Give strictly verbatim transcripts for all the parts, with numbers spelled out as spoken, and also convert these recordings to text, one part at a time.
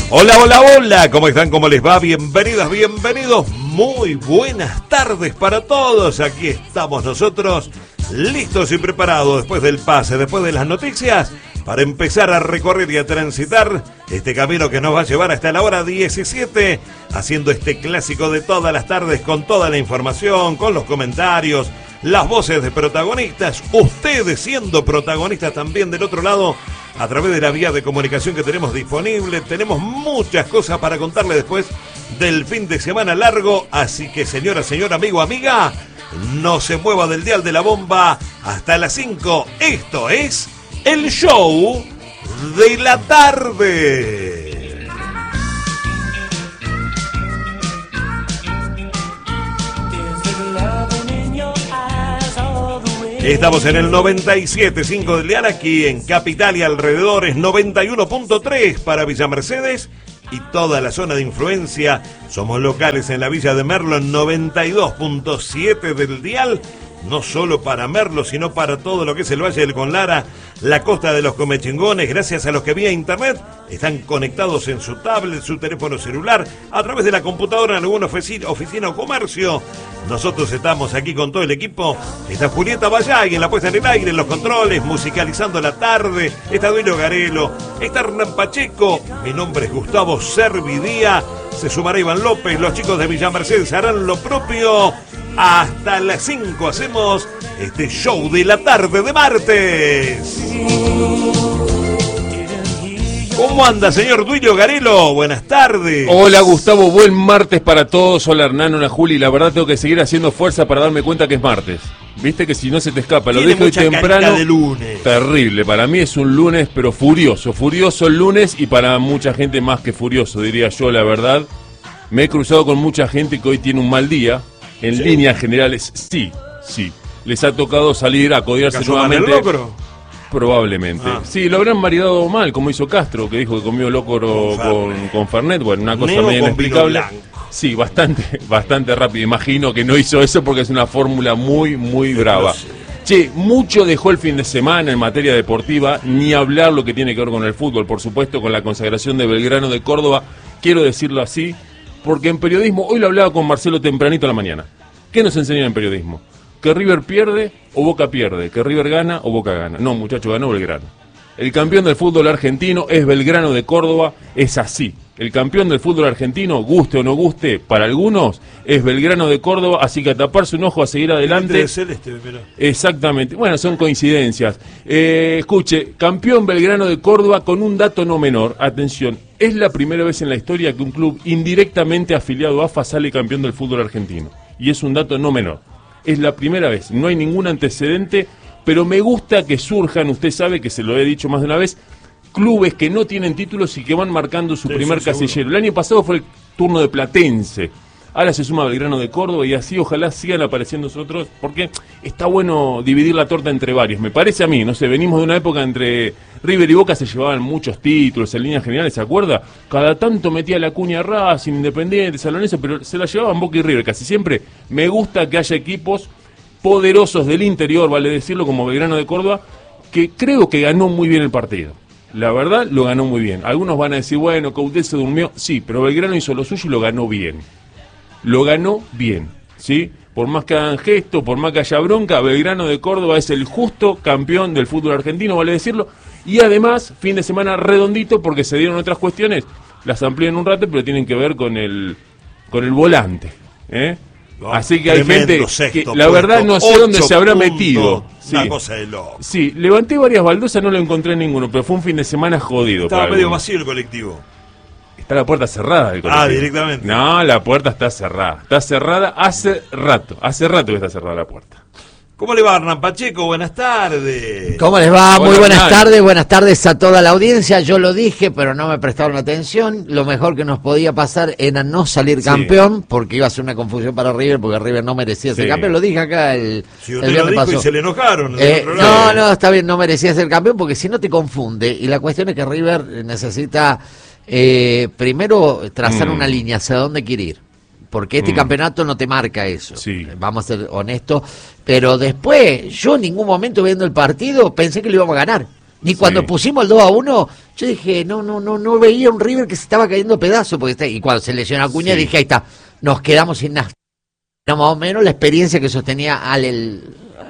Hola, hola, hola, ¿cómo están? ¿Cómo les va? Bienvenidas, bienvenidos. Muy buenas tardes para todos. Aquí estamos nosotros, listos y preparados después del pase, después de las noticias, para empezar a recorrer y a transitar este camino que nos va a llevar hasta la hora diecisiete, haciendo este clásico de todas las tardes con toda la información, con los comentarios, las voces de protagonistas, ustedes siendo protagonistas también del otro lado, a través de la vía de comunicación que tenemos disponible. Tenemos muchas cosas para contarle después del fin de semana largo, así que señora, señor, amigo, amiga, no se mueva del dial de la bomba hasta las cinco. Esto es el show de la tarde. Estamos en el noventa y siete punto cinco del dial, aquí en Capital y alrededores, noventa y uno punto tres para Villa Mercedes y toda la zona de influencia. Somos locales en la Villa de Merlo, en noventa y dos punto siete del dial, no solo para Merlo, sino para todo lo que es el Valle del Conlara, la costa de los Comechingones, gracias a los que vía internet están conectados en su tablet, su teléfono celular, a través de la computadora en alguna oficina, oficina o comercio. Nosotros estamos aquí con todo el equipo. Está Julieta Bayay en la puesta en el aire, en los controles, musicalizando la tarde. Está Duilio Garelo, está Hernán Pacheco. Mi nombre es Gustavo Servidía. Se sumará Iván López. Los chicos de Villa Mercedes harán lo propio. Hasta las cinco hacemos este show de la tarde de martes. ¿Cómo anda, señor Duilio Garelo? Buenas tardes. Hola, Gustavo, buen martes para todos. Hola, Hernán, hola, Juli. La verdad tengo que seguir haciendo fuerza para darme cuenta que es martes. Viste que si no se te escapa, lo dejo hoy temprano. De lunes. Terrible, para mí es un lunes, pero furioso. Furioso el lunes y para mucha gente más que furioso, diría yo, la verdad. Me he cruzado con mucha gente que hoy tiene un mal día. En ¿Sí? líneas generales, sí, sí. Les ha tocado salir a codearse nuevamente. ¿El locro? Probablemente. Ah. Sí, lo habrán maridado mal, como hizo Castro, que dijo que comió locro con, con, con Fernet. Bueno, una cosa medio inexplicable. Sí, bastante, bastante rápido. Imagino que no hizo eso porque es una fórmula muy, muy brava. Che, mucho dejó el fin de semana en materia deportiva, ni hablar lo que tiene que ver con el fútbol, por supuesto, con la consagración de Belgrano de Córdoba. Quiero decirlo así, porque en periodismo, hoy lo hablaba con Marcelo tempranito a la mañana. ¿Qué nos enseñan en periodismo? Que River pierde o Boca pierde, que River gana o Boca gana. No, muchacho, ganó Belgrano. El campeón del fútbol argentino es Belgrano de Córdoba, es así. El campeón del fútbol argentino, guste o no guste, para algunos, es Belgrano de Córdoba, así que a taparse un ojo, a seguir adelante. De celeste, pero... Exactamente. Bueno, son coincidencias. Eh, escuche, campeón Belgrano de Córdoba con un dato no menor. Atención, es la primera vez en la historia que un club indirectamente afiliado a AFA sale campeón del fútbol argentino. Y es un dato no menor. Es la primera vez, no hay ningún antecedente, pero me gusta que surjan, usted sabe que se lo he dicho más de una vez, clubes que no tienen títulos y que van marcando su sí, primer sí, casillero. El año pasado fue el turno de Platense, ahora se suma Belgrano de Córdoba y así ojalá sigan apareciendo otros, porque está bueno dividir la torta entre varios, me parece a mí, no sé, venimos de una época entre River y Boca se llevaban muchos títulos en líneas generales, ¿se acuerda? Cada tanto metía la cuña Racing, Independiente, San Lorenzo, pero se la llevaban Boca y River casi siempre. Me gusta que haya equipos poderosos del interior, vale decirlo, como Belgrano de Córdoba, que creo que ganó muy bien el partido. La verdad, lo ganó muy bien. Algunos van a decir, bueno, Coudet se durmió. Sí, pero Belgrano hizo lo suyo y lo ganó bien. Lo ganó bien, ¿sí? Por más que hagan gestos, por más que haya bronca, Belgrano de Córdoba es el justo campeón del fútbol argentino, vale decirlo. Y además, fin de semana redondito, porque se dieron otras cuestiones, las amplío en un rato, pero tienen que ver con el con el volante, ¿eh? No, así que hay gente que la verdad no sé dónde se habrá puntos, metido. Sí. Una cosa de loco. Sí, levanté varias baldosas, no lo encontré en ninguno, pero fue un fin de semana jodido. Estaba medio algunos. Vacío el colectivo. Está la puerta cerrada del colectivo. Ah, directamente. No, la puerta está cerrada. Está cerrada hace rato. Hace rato que está cerrada la puerta. ¿Cómo le va, Hernán Pacheco? Buenas tardes. ¿Cómo les va? Muy buenas tardes, buenas tardes a toda la audiencia. Yo lo dije, pero no me prestaron atención. Lo mejor que nos podía pasar era no salir campeón, sí, porque iba a ser una confusión para River, porque River no merecía ser sí. campeón. Lo dije acá el, si usted el viernes lo dijo pasó. Y se le enojaron. Eh, no, no, está bien, no merecía ser campeón, porque si no te confunde. Y la cuestión es que River necesita, eh, primero, trazar mm. una línea hacia dónde quiere ir. Porque este mm. campeonato no te marca eso, sí. Vamos a ser honestos, pero después yo en ningún momento viendo el partido pensé que lo íbamos a ganar, Ni cuando Sí. pusimos el dos a uno, yo dije, no, no, no, no veía un River que se estaba cayendo a pedazos, porque está, y cuando se lesionó Acuña Sí. dije, ahí está, nos quedamos sin nada. Era más o menos la experiencia que sostenía al, el,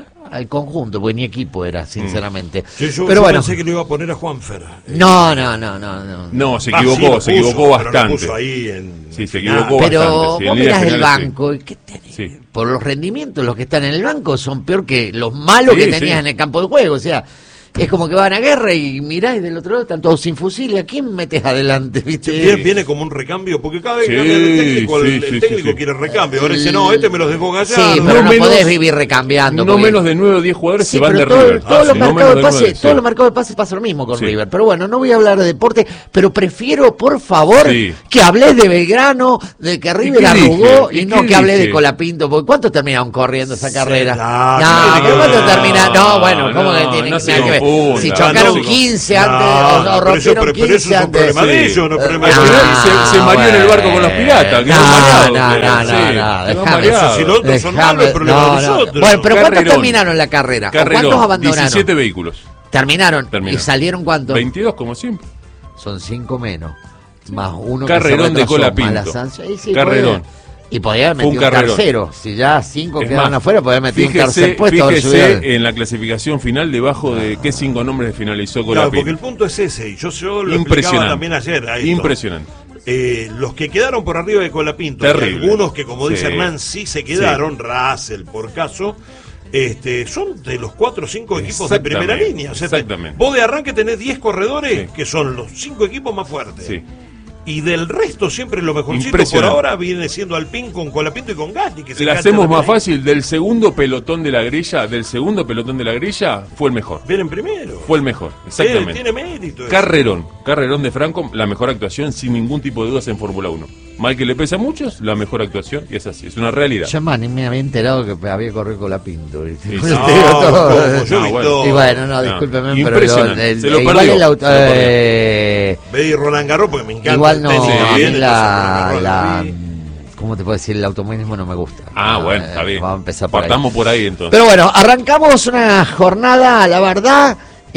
al conjunto, porque ni equipo era, sinceramente. Sí, yo, Pero yo bueno, pensé que le iba a poner a Juanfer. no, no, no, no, no. No, se Ah, equivocó, sí, lo se puso, equivocó pero lo bastante. puso ahí en Sí, se final. equivocó Pero bastante. Sí, en vos líneas mirás el generales, sí. banco y ¿qué tenés? Sí. Por los rendimientos, los que están en el banco son peor que los malos Sí, que tenías sí. en el campo de juego. O sea, es como que van a guerra y mirás y del otro lado están todos sin fusiles. ¿A quién metes adelante? ¿Viste? Viene, viene como un recambio, porque cada vez que Sí, cambia el técnico, el, sí, el sí, técnico sí, sí. quiere recambio. Ahora dice, no, este me los dejó Sí, Gallardo. pero No no, menos- podés vivir recambiando. No porque- menos de nueve o diez jugadores Sí, se van pero de todo- River. todos Ah, los sí, no mercados menos de de pase, nueve, todos sí. los mercados de pase pasa lo mismo con Sí. River. Pero bueno, no voy a hablar de deporte, pero prefiero, por favor, Sí. que hables de Belgrano, de que River qué arrugó dije? y ¿Y no qué que hablé dije? de Colapinto, porque ¿cuánto terminaron corriendo esa carrera? da, no, tiene pero que ¿cuánto ver. termina? No, bueno, ¿cómo No, que tiene no que se nada que ver? confunda. Si No, chocaron no se quince confunda. antes, o, o No, pero eso- rompieron pero- pero eso quince es un antes. problema de Sí. ellos, no problema Al de final ellos. se, se mareó en el barco con los piratas. Quedó No, mareado. no, no, Sí, no, no, quedó dejame. mareado. Si los otros son Dejame- malos, el problema no, de no. nosotros. Bueno, pero ¿cuántos Carrerón. terminaron la carrera? ¿O Carrerón, cuántos abandonaron? diecisiete vehículos. Terminaron. Terminaron. ¿Y salieron cuántos? veintidós como siempre. Son cinco menos. Más uno Carrerón que de se retrasó, Colapinto. más la sanción. Y sí, Carrerón. podía- y podía haber Fue un metido un, carrerón. tercero. Si ya cinco Es quedaron más, afuera, podía haber metido un fíjese, tercer puesto. haber subido al- fíjese en la clasificación final debajo de qué cinco nombres finalizó Claro, porque Colapinto. el punto es ese, y yo, yo lo explicaba Impresionante. también ayer. a esto. Impresionante. Eh, los que quedaron por arriba de Colapinto, y Terrible. algunos que, como dice Sí. Hernán, sí se quedaron, Russell por caso, este, son de los cuatro o cinco equipos de primera Exactamente, línea. O sea, te- exactamente. vos de arranque tenés diez corredores, Sí. que son los cinco equipos más fuertes. Sí. Y del resto siempre lo mejorcito por Impresionante. ahora viene siendo Alpín con Colapinto y con Gasly. Que se La cantan hacemos también más ahí. fácil. Del segundo pelotón de la grilla, del segundo pelotón de la grilla, fue el mejor. Vienen primero. Fue el mejor, Eh, exactamente. tiene mérito. eso. Carrerón, Carrerón de Franco, la mejor actuación sin ningún tipo de dudas en Fórmula uno. Mal que le pesa a muchos, la mejor actuación, y es así, es una realidad. Yo más ni me había enterado que había corrido con la pinto. ¿viste? Sí, Te sí. digo No, todo. ¿cómo? Yo No, vi bueno. todo. Y bueno, no, No, discúlpeme, pero impresionante. lo- el- Se lo igual perdió, el auto, se lo perdió. eh, Ve y Roland Garros porque me encanta. igual el no, tenis a mí también, la, entonces Roland la Garros lo vi. ¿cómo te puedo decir? El automovilismo no me gusta. Ah, bueno, Eh, está bien. Vamos a empezar por ahí. Partamos por ahí entonces. Pero bueno, arrancamos una jornada, la verdad,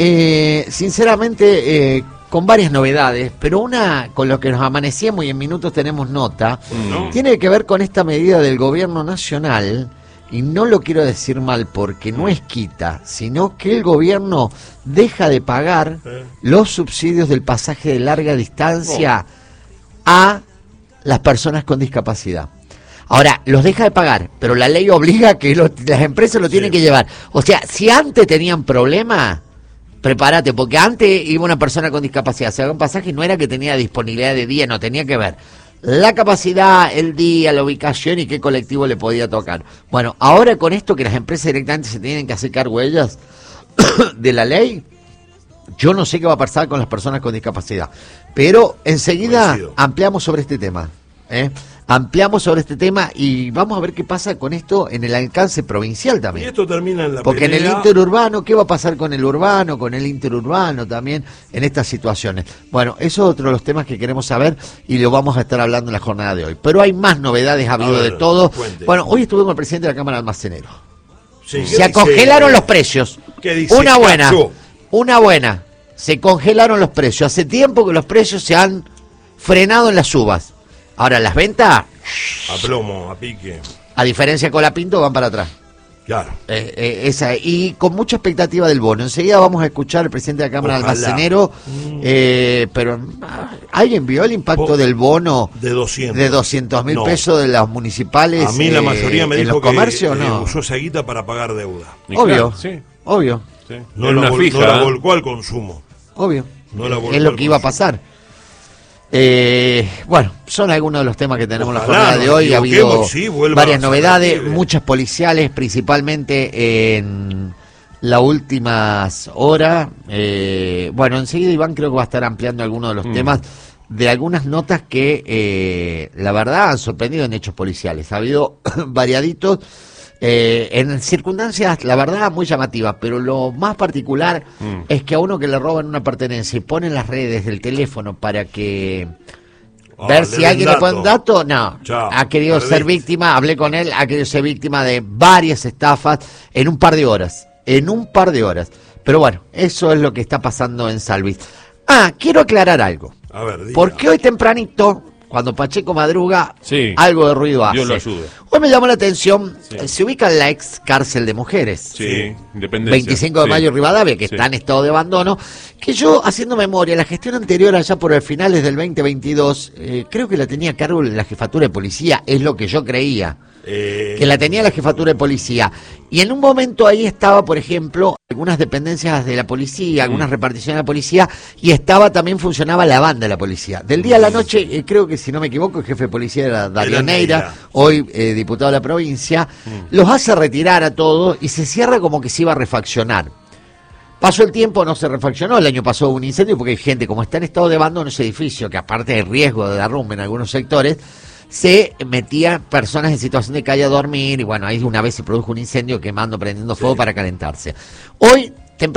eh, sinceramente, eh, con varias novedades, pero una con lo que nos amanecíamos y en minutos tenemos nota, No. tiene que ver con esta medida del gobierno nacional, y no lo quiero decir mal porque no es quita, sino que el gobierno deja de pagar Eh. los subsidios del pasaje de larga distancia a las personas con discapacidad. Ahora, los deja de pagar, pero la ley obliga a que lo- las empresas lo tienen Sí. que llevar. O sea, si antes tenían problemas, prepárate, porque antes iba una persona con discapacidad, se haga un pasaje y no era que tenía disponibilidad de día, no, tenía que ver la capacidad, el día, la ubicación y qué colectivo le podía tocar. Bueno, ahora con esto que las empresas directamente se tienen que hacer cargo ellas de la ley, yo no sé qué va a pasar con las personas con discapacidad, pero enseguida Coincido. ampliamos sobre este tema, ¿eh? Ampliamos sobre este tema y vamos a ver qué pasa con esto en el alcance provincial Y también. esto termina en la Porque en el pelea. interurbano, ¿qué va a pasar con el urbano, con el interurbano también en estas situaciones? Bueno, eso es otro de los temas que queremos saber y lo vamos a estar hablando en la jornada de hoy. Pero hay más novedades, ha habido A ver, de todo. cuente. Bueno, hoy estuve con el presidente de la Cámara de Almaceneros. Sí, ¿qué Se dice? congelaron los precios. ¿Qué dice, Una buena, Cacho? una buena. Se congelaron los precios. Hace tiempo que los precios se han frenado en las subas. Ahora las ventas, A plomo, a pique. a diferencia de Colapinto, van para atrás. Claro. Eh, eh, esa, y con mucha expectativa del bono. Enseguida vamos a escuchar al presidente de la Cámara de Ojalá. Almacenero, eh, pero ah, ¿alguien vio el impacto Po- del bono De doscientos. de doscientos mil No. pesos de los municipales A mí la eh, mayoría me en dijo los que comercios? eh, No, usó esa guita para pagar deuda. Y obvio, claro, sí, obvio, sí. No, Era la, una vol- fija. no la ¿eh? volcó al consumo. obvio. No la volcó Es lo al que iba a consumo. pasar. Eh, bueno, son algunos de los temas que tenemos en la Ojalá jornada nos de hoy. Ha habido equivoquemos y sí, vuelva varias a novedades, Salatiel. muchas policiales, principalmente en las últimas horas. Eh, bueno, enseguida Iván creo que va a estar ampliando algunos de los Mm. temas de algunas notas que eh, la verdad han sorprendido en hechos policiales. Ha habido variaditos. Eh, en circunstancias, la verdad, muy llamativas, pero lo más particular Mm. es que a uno que le roban una pertenencia y ponen las redes del teléfono para que Ah, ver le si den alguien le pone un dato. dato, no, Chao, ha querido perdiste. ser víctima, hablé con él, ha querido ser víctima de varias estafas en un par de horas, en un par de horas. Pero bueno, eso es lo que está pasando en Salvis. Ah, quiero aclarar algo. A ver, diga. Porque hoy tempranito, cuando Pacheco madruga, Sí. algo de ruido hace. Dios lo ayude. Hoy me llamó la atención, Sí. eh, se ubica en la ex cárcel de mujeres. Sí, Independencia. veinticinco de Sí. mayo Rivadavia, que Sí. está en estado de abandono, que yo, haciendo memoria, la gestión anterior, allá por el finales del veinte veintidós, eh, creo que la tenía a cargo la jefatura de policía, es lo que yo creía, Eh, que la tenía la jefatura de policía. Y en un momento ahí estaba, por ejemplo, algunas dependencias de la policía, algunas Mm. reparticiones de la policía, y estaba también funcionaba la banda de la policía. Del día a la noche, eh, creo que si no me equivoco, el jefe de policía era Darío Era Neira, Neira. hoy eh, diputado de la provincia, los hace retirar a todos y se cierra como que se iba a refaccionar. Pasó el tiempo, no se refaccionó, el año pasó un incendio porque hay gente, como está en estado de abandono ese edificio, que aparte hay riesgo de derrumbe en algunos sectores, se metía personas en situación de calle a dormir y bueno, ahí una vez se produjo un incendio quemando, prendiendo fuego Sí. para calentarse. Hoy